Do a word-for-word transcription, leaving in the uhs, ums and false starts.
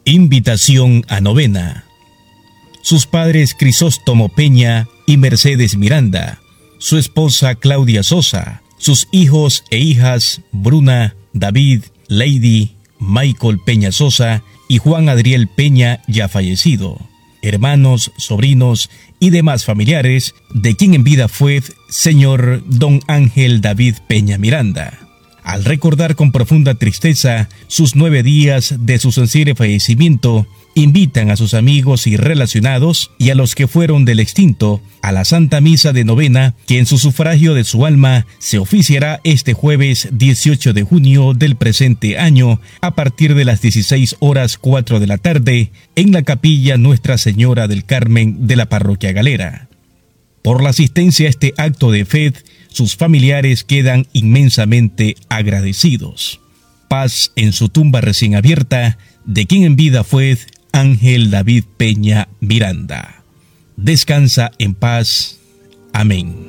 Invitación a novena. Sus padres Crisóstomo Peña y Mercedes Miranda, su esposa Claudia Sosa, sus hijos e hijas Bruna, David, Lady, Michael Peña Sosa y Juan Adriel Peña ya fallecido, hermanos, sobrinos y demás familiares de quien en vida fue señor don Ángel David Peña Miranda. Al recordar con profunda tristeza sus nueve días de su sensible fallecimiento, invitan a sus amigos y relacionados y a los que fueron del extinto a la Santa Misa de Novena, que en su sufragio de su alma se oficiará este jueves dieciocho de junio del presente año a partir de las dieciséis horas cuatro de la tarde en la capilla Nuestra Señora del Carmen de la Parroquia Galera. Por la asistencia a este acto de fe, sus familiares quedan inmensamente agradecidos. Paz en su tumba recién abierta, de quien en vida fue Ángel David Peña Miranda. Descansa en paz. Amén.